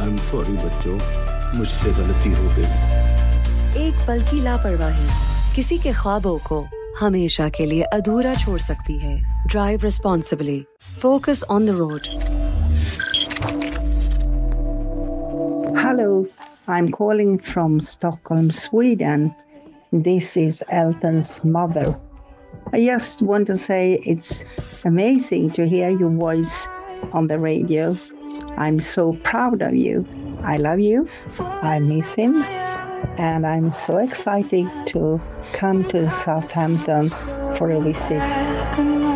I'm sorry बच्चों, मुझसे गलती हो गई। एक पल की लापरवाही किसी के ख्वाबों को हमेशा के लिए अधूरा छोड़ सकती है। Drive responsibly. Focus on the road. Hello, I'm calling from Stockholm, Sweden. This is Elton's mother. I just want to say it's amazing to hear your voice on the radio. I'm so proud of you. I love you. I miss him. And I'm so excited to come to Southampton for a visit.